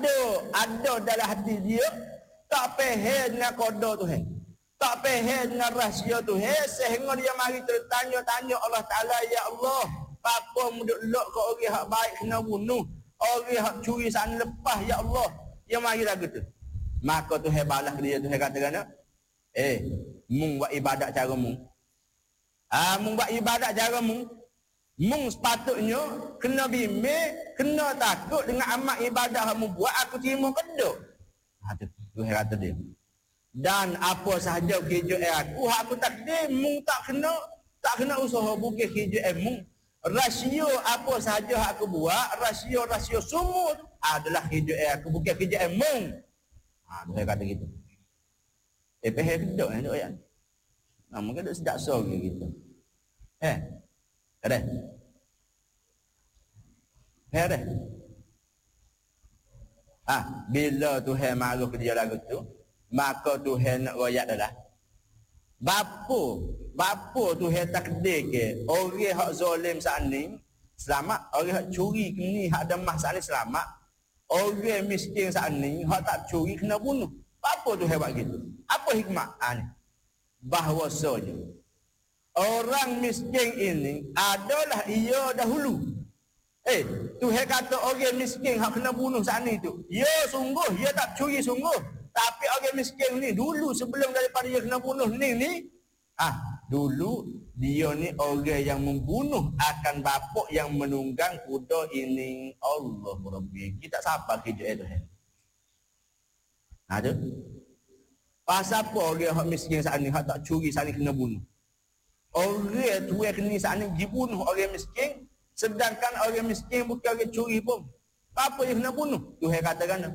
ada dalam hati dia tak faham dengan qada Tuhan, tak faham dengan rahsia Tuhan, sehingga dia mari tertanya-tanya Allah Taala, ya Allah, apa muduk lok ke orang hak baik kena bunuh, orang hak curi sana lepas, ya Allah, dia mari lagu tu. Maka Tuhan balas dia, Tuhan katakan, mung buat ibadat cara mung. Mung buat ibadat cara mung sepatutnya kena bimbing, kena takut dengan amat ibadat hak mung buat, aku terima kedok. Tuhan kata dia. Dan apa sahaja kerja aku, hak aku takdir, mung tak kena usaha bukan kerja mung. Rasio apa sahaja hak aku buat, rasio semua adalah kerja aku, bukan kerja mung. Tuhan kata gitu. Faham kedok ni ayat. Mungkin duk sedap so gitu. Ada. Ada. Bila Tuhan marah ke dia lagu tu, maka Tuhan nak royak dah. Bapa Tuhan takdir ke orang hak zalim sani selamat, orang hak curi ni hak demah sani selamat, orang miskin sani hak tak curi kena bunuh. Apa Tuhan buat gitu? Apa hikmah? Ni bahawasanya orang miskin ini adalah ia dahulu. Tuhan kata orang miskin hak kena bunuh saat ni tu, ya sungguh, dia tak curi sungguh. Tapi orang miskin ni dulu sebelum daripada dia kena bunuh ni, dulu dia ni orang yang membunuh akan bapak yang menunggang kuda ini. Allah Rabbi, kita sabar kerja itu. Ada. Pasal apa orang hak miskin saat ni, hak tak curi saat ni kena bunuh? Orang tu yang kena saat ni dibunuh orang miskin, sedangkan orang miskin bukan orang curi pun. Apa yang kena bunuh? Tuhan katakan,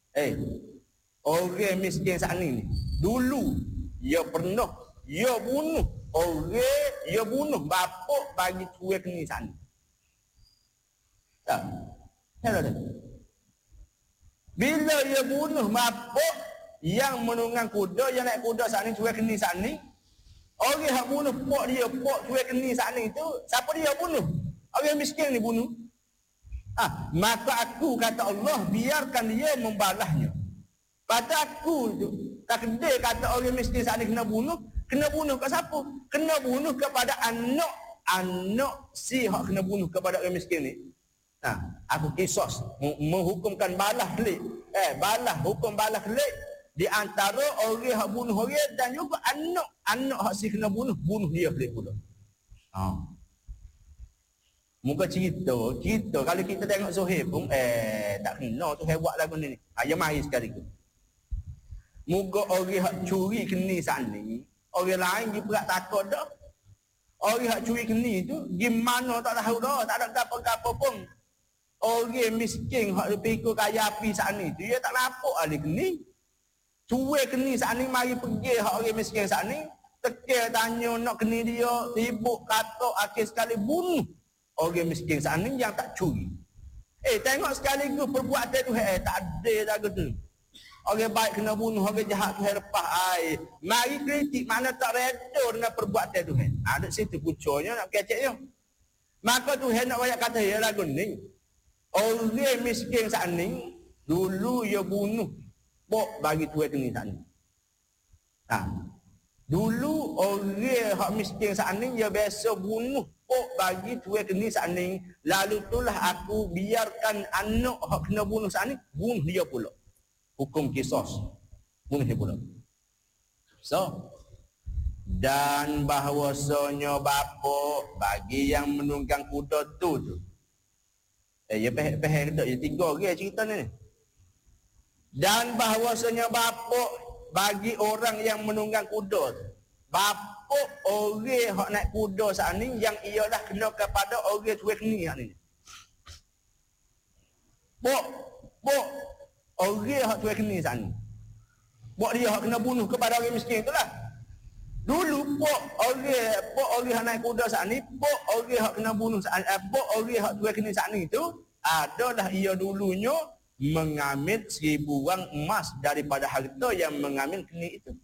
orang miskin saat ni dulu dia pernah dia bunuh orang, dia bunuh bapak bagi tu yang kena saat ni. Tak? Tak. Bila dia bunuh bapak yang menunggang kuda, yang naik kuda saat ni, tuan keni saat ni, orang yang bunuh pok dia, pok tuan keni saat ni tu, siapa dia bunuh? Orang miskin ni bunuh. Maka aku, kata Allah, biarkan dia membalasnya. Pada aku tu, takdir kata orang miskin saat ni kena bunuh ke siapa? Kena bunuh kepada anak si hak kena bunuh kepada orang miskin ni. Aku kisos menghukumkan balas kelik. Hukum balas kelik di antara orang hak bunuh orang dan juga anak hak si kena bunuh dia kelik pula. Muka cerita kalau kita tengok Zuhair pun tak kena tu buat lagu ni. Yang mari sekali tu. Muka orang hak curi keni saat ni, orang lain dia berat takut dah. Orang hak curi keni tu gimana tak tahu dah, tak ada apa-apa pun. Orang miskin hak pikir kaya api saat ni, dia tak lapuk ahli keni. Tuwe keni saat ni mari pergi hak orang miskin saat ni, tekir tanya nak keni dia, tibuk kata akhir sekali bunuh orang miskin saat ni yang tak curi. Tengok sekaligus perbuatan tu tak ada lagu tu. Orang baik kena bunuh, orang jahat tu lepas mari kritik mana tak reda dengan perbuatan tu. Ada situ pucuknya nak keceknya. Maka Tuhan nak banyak kata ya lagu ni. Orang miskin saat ni dulu dia bunuh pok bagi tuan ni saat ni. Dulu orang hak miskin saat ni dia biasa bunuh pok bagi tuan ni saat ni. Lalu itulah aku biarkan anak hak kena bunuh saat ni bunuh dia pula. Hukum kisos bunuh dia pula. Dan bahawasanya bapa bagi yang menunggang kuda tu. Ya peh tak, ya tiga orang cerita ni. Dan bahawasanya bapa bagi orang yang menunggang kuda tu. Bapa orang hak naik kuda saat ni yang ialah kena kepada orang tuan ni hak ni. Pok orang hak tuan ni saat ni. Pok dia hak kena bunuh kepada orang miskin itulah. Dulu pok orang hak naik kuda saat ni, pok orang hak kena bunuh saat pok orang hak tuan kena saat ni tu adalah ia dulunya mengambil 1000 wang emas daripada harta yang mengambil keni itu.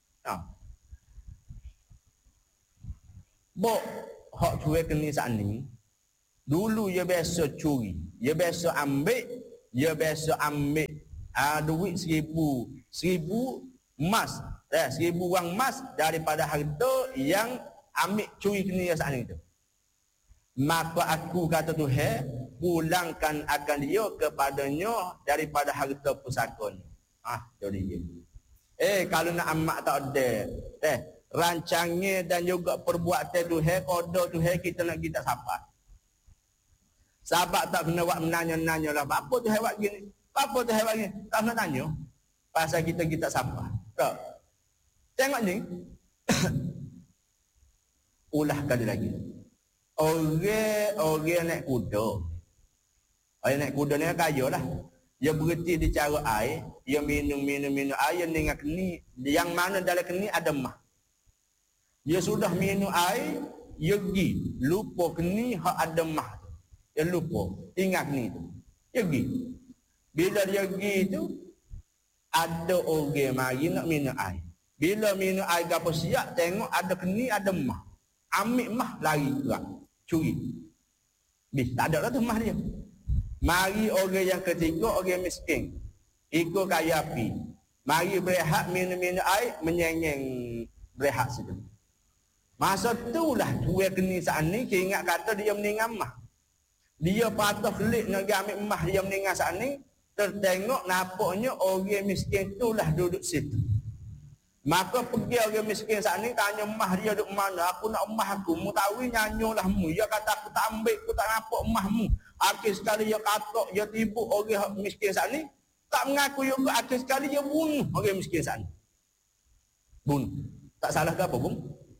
Pok hak tuan kena saat ni dulu dia biasa curi, dia biasa ambil, dia biasa ambil duit 1,000 emas, 1,000 wang emas daripada harta yang ambil curi kena saat itu. Maka aku kata Tuhan, pulangkan akan dia kepadanya daripada harta pusakanya. Jadi dia. Kalau nak amak tak ada. Rancangnya dan juga perbuatan Tuhan, kodoh Tuhan kita nak kita sabar. Sahabat tak kena buat menanya-nanya lah. Apa Tuhan buat gini? Apa Tuhan buat gini? Tak kena tanya. Pasal kita sabar. Tak. Tengok ni. Ulah kali lagi. Orang naik kuda. Orang naik kuda ni kaya lah. Dia berhenti di cara air. Dia minum air dengan keni. Yang mana dalam keni ada mah. Dia sudah minum air. Dia pergi. Lupa keni hak ada mah. Dia lupa. Ingat keni tu. Dia pergi. Bila dia pergi tu. Ada orang mari nak minum air. Bila minum air gapa siap. Tengok ada keni ada mah. Ambil mah lari gerak. Curi. Tak ada lah tu mah dia. Mari orang yang ketiga, orang miskin. Ikut kaya api. Mari berehat minum air, menyengeng berehat situ. Masa itulah tuan keni saat ni, dia ingat kata dia meninggal mah. Dia patah kelik nak ambil mah dia meninggal saat ni, tertengok nampaknya orang miskin itulah duduk situ. Maka pergi orang miskin saat ni tanya mah dia duduk mana. Aku nak mah aku. Mu tahu nyanyolah mu. Dia kata aku tak ambil, aku tak nampak mahmu. Akhir sekali dia katok, dia tipu orang miskin saat ni. Tak mengaku juga. Akhir sekali dia bunuh orang miskin saat ni. Bunuh. Tak salah ke apa pun?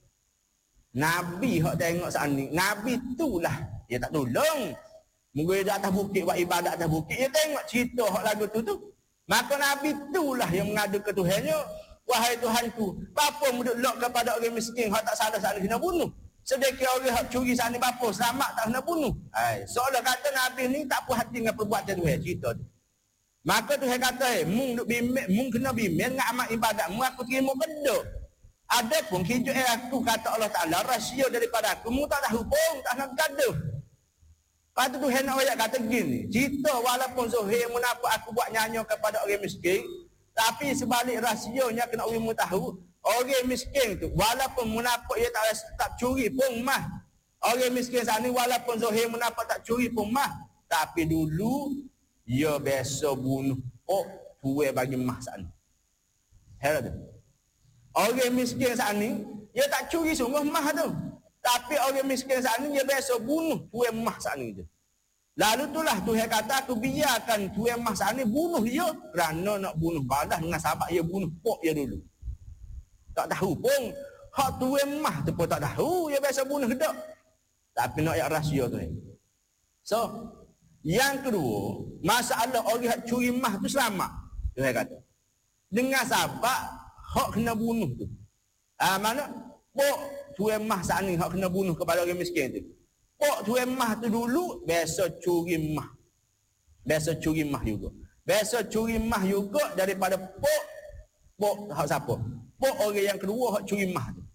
Nabi hak tengok saat ni. Nabi itulah. Dia tak tolong. Mungkin dia atas bukit buat ibadat atas bukit. Dia tengok cerita hak lagu tu. Maka Nabi itulah yang mengadu ke Tuhannya. Wahai Tuhanku, bapa muduk lok kepada orang miskin hak tak salah salah kena bunuh. Sedekah orang hak curi sana bapa selamat tak kena bunuh. Seolah kata Nabi ni tak puas hati dengan perbuatan Tuhan cerita tu. Maka Tuhan kata, mung duk bimbing, mung kena bimbing dengan amat ibadat, mung aku terima benda. Adapun hidup aku kata Allah Taala rahsia daripada aku, mung tak tahu pun, tak nak gaduh. Lepas tu Tuhan nak ayat kata gini, cerita walaupun Zuhair menapa aku buat nyanyi kepada orang miskin, tapi sebalik rahsianya kena orang tahu, orang miskin tu walaupun munafik dia tak curi pun mah. Orang miskin saat ni walaupun Zuhair munafik tak curi pun mah, tapi dulu dia biasa bunuh tuai bagi mah saat ni. Heran tu. Orang miskin saat ni dia tak curi sungguh mah tu. Tapi orang miskin saat ni dia biasa bunuh tuai mah saat ni tu. Lalu itulah Tuhan kata aku biarkan tuan mah saat ni bunuh dia kerana nak bunuh balas dengan sahabat dia bunuh pok dia dulu. Tak tahu pun hak tuan mah tu pun tak tahu dia biasa bunuh dak. Tapi nak ayat rahsia tu. So, yang kedua, masalah orang hak curi mah tu selamat. Tuhan kata. Dengan sahabat hak kena bunuh tu. Mana pok tuan mah saat ni hak kena bunuh kepada orang miskin tu. Pok tuan mah tu dulu biasa curi mah. Biasa curi mah juga. Biasa curi mah juga daripada pok hak siapa? Pok orang yang kedua hak curi mah tu.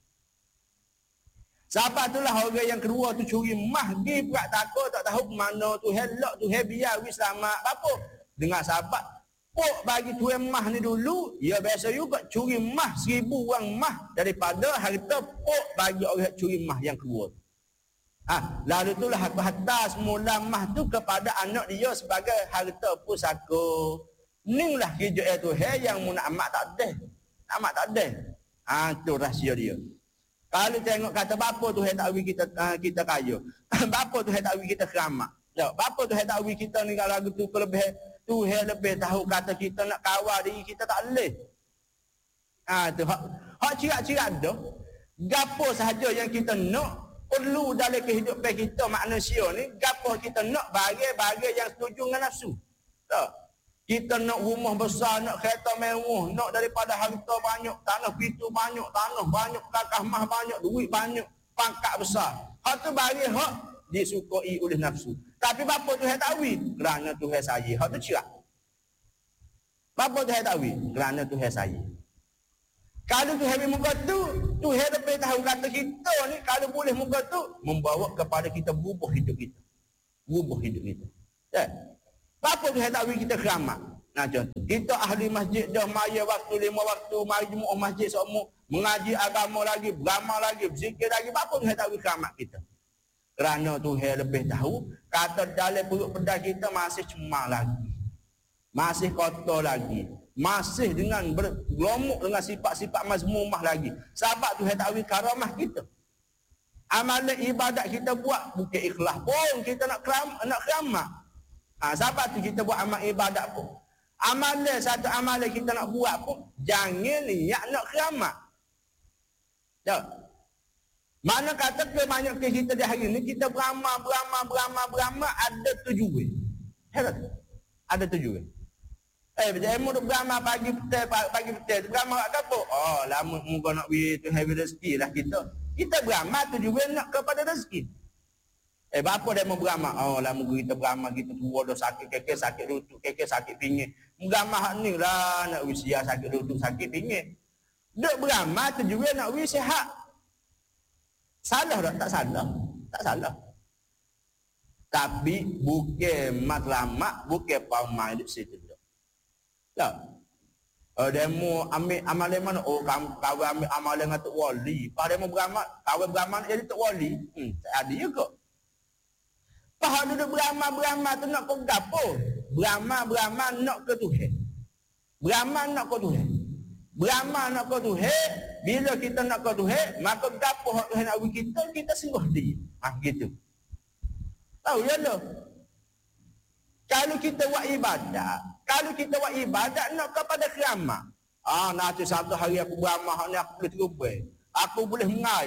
Siapa itulah orang yang kedua tu curi mah, pergi pula takut tak tahu mana Tuhan lok Tuhan biar wis selamat apa. Dengar sahabat, pok bagi tuan mah ni dulu, dia biasa juga curi mah 1,000 wang mah daripada harta pok bagi orang curi mah yang kedua. Lalu itulah aku hantar semula mah tu kepada anak dia sebagai harta pusaka. Inilah hidup Tuhan yang nak amat tak ada. Amat tak ada. Itu rahsia dia. Kalau tengok kata bapa Tuhan tak bagi kita kaya. Bapa Tuhan tak bagi kita keramat. Bapa Tuhan tak bagi kita ni kalau lagu tu lebih Tuhan lebih tahu kata kita nak kawal diri kita tak boleh. Tu hak cirak-cirak tu. Gapo sahaja yang kita nak perlu dalam kehidupan kita manusia ni, gapo kita nak bagai-bagai yang setuju dengan nafsu. Tak. Kita nak rumah besar, nak kereta mewah, nak daripada harta banyak, tanah pitu banyak, tanah banyak, kakah mah banyak, duit banyak, pangkat besar. Hak tu bagi hak disukai oleh nafsu. Tapi bapa Tuhan tahu kerana Tuhan sayang. Hak tu cirak. Bapa Tuhan tahu kerana Tuhan sayang. Kalau Tuhan beri muka tu, Tuhan lebih tahu kata kita ni, kalau boleh muka tu, membawa kepada kita berubah hidup kita. Berubah hidup kita. Ya. Apa Tuhan tak bagi kita keramat? Nah contoh, kita ahli masjid dah maya waktu 5 waktu, mari jemaah masjid semua, mengaji agama lagi, beramal lagi, berzikir lagi. Apa Tuhan tak bagi keramat kita? Kerana Tuhan lebih tahu, kata dalam perut pedas kita masih cemar lagi. Masih kotor lagi. Masih dengan bergelomuk dengan sifat-sifat mazmumah lagi. Sebab Tuhan tak bagi karamah kita. Amalan ibadat kita buat bukan ikhlas pun kita nak keramat. Sebab tu kita buat amal ibadat pun. Amalan satu amalan kita nak buat pun jangan niat nak keramat. Tak. Mana kata ke banyak ke kita di hari ni kita beramal ada tujuan. Hebat. Ada tujuan. Berjaya duk beramal pagi petang beramal kat apa? Oh, lama muka nak pergi tu have rezeki lah kita. Kita beramal tujuan nak kepada rezeki. Bapa dia mau beramal? Oh, lama kita beramal kita tua dah sakit kekek, sakit lutut, kekek sakit pingit. Beramal hak ni lah nak usia sakit lutut, sakit pingit. Duk beramal tujuan nak wis sihat. Salah tak? Tak salah. Tak salah. Tapi bukan matlamat, bukan pamai di situ. Tak. Demo ambil amalan mana? Oh, kawan ambil amalan dengan Tok Wali. Pas demo beramal, kawan beramal jadi Tok Wali. Tak ada juga. Pas duduk beramal tu nak ke gapo? Beramal nak ke Tuhan. Beramal nak ke Tuhan. Beramal nak ke Tuhan. Bila kita nak ke Tuhan, maka gapo hak Tuhan nak bagi kita sungguh dia. Gitu. Tahu ya lo? Kalau kita buat ibadat, nak kepada keramat. Nanti satu hari aku beramal, ni aku boleh terubai. Aku boleh mengai.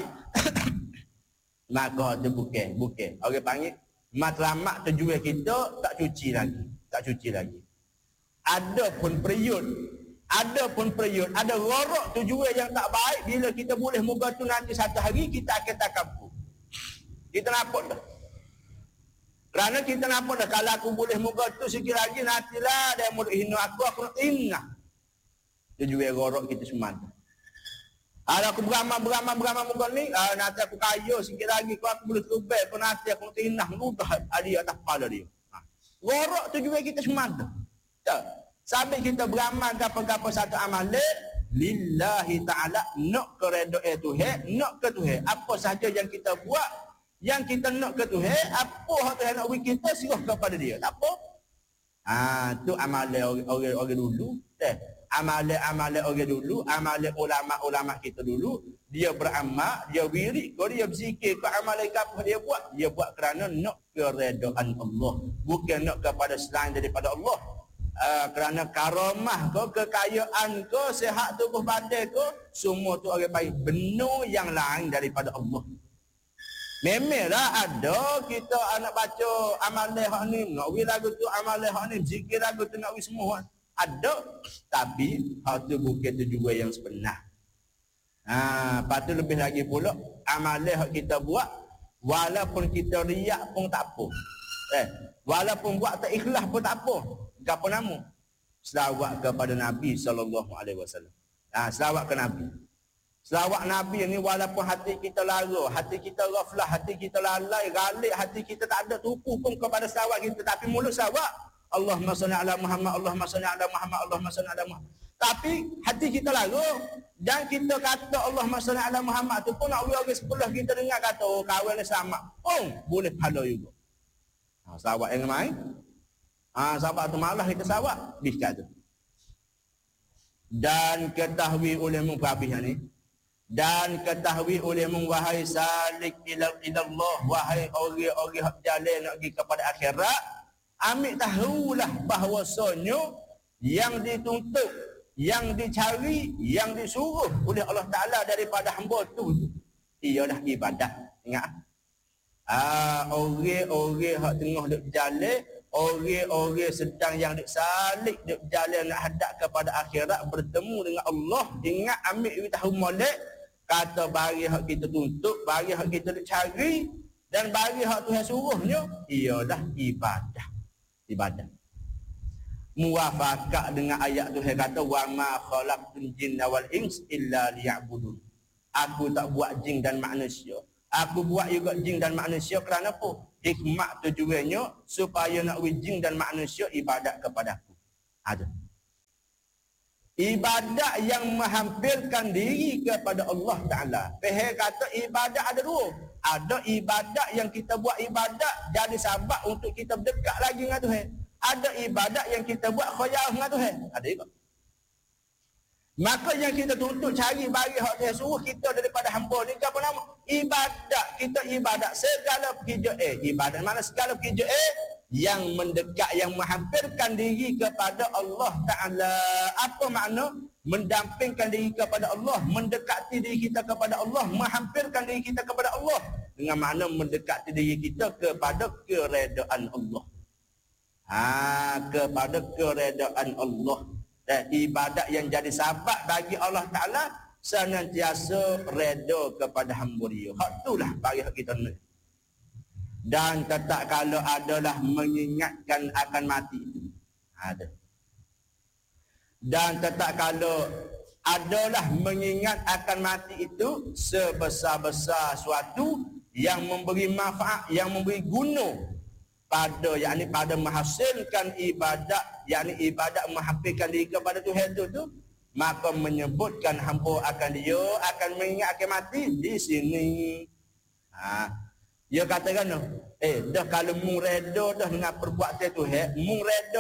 Maka tu bukan. Orang panggil, matlamat tujuan kita tak cuci lagi. Ada pun period, ada rorok tujuan yang tak baik. Bila kita boleh moga tu nanti satu hari, kita akan takabur. Kita nampak dah. Kerana kita nampak dah, kalau aku boleh moga tu sikit lagi, nantilah dia mau hina aku nak hina. Tujuan rorok kita semata. Kalau aku beramal moga ni, nanti aku kaya sikit lagi, aku boleh terubah pun nanti aku nak hina. Mudah dia atas kepala dia. Rorok tujuan kita semata. Tak. Sambil kita beramal apa-apa satu amalan lillahi ta'ala, nak ke redha Tuhan, nak ke Tuhan. Apa sahaja yang kita buat, yang kita nak ke Tuhan, apa yang Tuhan nak beri kita, serah kepada dia. Tak apa. Tu amalan orang dulu. Amalan orang dulu, amalan ulama kita dulu. Dia beramal, dia wirid, kalau dia berzikir ke amalan apa dia buat kerana nak ke redhaan Allah. Bukan nak kepada selain daripada Allah. Kerana karamah ke, kekayaan ke, sihat tubuh badan ke, semua tu orang baik. Benar yang lain daripada Allah. Memanglah ada kita anak baca amalan hak ni, nak wi lagu tu amalan hak ni, zikir lagu tu nak wi semua. Ada, tapi hak tu bukan tujuan yang sebenar. Lepas tu lebih lagi pula, amalan hak kita buat, walaupun kita riak pun tak apa. Walaupun buat tak ikhlas pun tak apa. Apa nama? Selawat kepada Nabi SAW. Selawat ke Nabi. Selawat Nabi ni walaupun hati kita lara, hati kita ghaflah, hati kita lalai, galik, hati kita tak ada tupu pun kepada selawat kita. Tapi mulut selawat, Allahumma salli ala Muhammad, Allahumma salli ala Muhammad, Allahumma salli ala Muhammad. Tapi hati kita lara, dan kita kata Allahumma salli ala Muhammad tu pun nak orang sebelah kita dengar kata, oh kawan ni selamat. Boleh pahala juga. Selawat yang main. Sahabat tu malah kita sawak biskat tu. Dan ketahui olehmu perhabis ni. Dan ketahui olehmu wahai salik ilallah, wahai orang-orang hak jalan nak pergi kepada akhirat, ambil tahulah bahawasanya yang dituntut, yang dicari, yang disuruh oleh Allah Ta'ala daripada hamba tu ialah ibadat. Ingat? Orang-orang hak tengah duk berjalan, orang-orang sedang yang salik duk berjalan nak hadap kepada akhirat, bertemu dengan Allah, ingat ambil tahu molek, kata bagi hak kita tuntut, bagi hak kita duk cari, dan bagi hak Tuhan suruhnya ialah ibadah. Muwafaqah dengan ayat Tuhan kata wa ma khalaqtul jinna wal ins illa liya'budun. Aku tak buat jin dan manusia. Aku buat juga jin dan manusia kerana apa? hikmat tujuannya supaya nak jin dan manusia ibadat kepada aku. Ada. Ibadat yang menghampirkan diri kepada Allah Ta'ala. Faham kata ibadat ada dua. Ada ibadat yang kita buat ibadat jadi sebab untuk kita berdekat lagi dengan Tuhan. Ada ibadat yang kita buat khayal dengan Tuhan. Ada juga. Maka yang kita tuntut cari bagi hak Tuhan suruh kita daripada hamba ni apa nama? Ibadat. Kita ibadat segala pekerja ibadat mana segala pekerja yang mendekat, yang menghampirkan diri kepada Allah Ta'ala. Apa makna? Mendampingkan diri kepada Allah, mendekati diri kita kepada Allah, menghampirkan diri kita kepada Allah. Dengan makna mendekati diri kita kepada keredaan Allah. Kepada keredaan Allah. Dan ibadat yang jadi sahabat bagi Allah Ta'ala senantiasa reda kepada hamba dia. Hak itulah bagi hak kita ni. Dan tetap kalau adalah mengingatkan akan mati itu. Ada. Dan tetap kalau adalah mengingat akan mati itu sebesar-besar suatu yang memberi manfaat, yang memberi guna pada, yakni pada menghasilkan ibadat, yakni ibadat menghampirkan diri kepada Tuhan itu, maka menyebutkan hamba akan dia akan mengingat akan mati di sini. Dia katakan dah kalau mung reda dah dengan perbuatan Tuhan, mung reda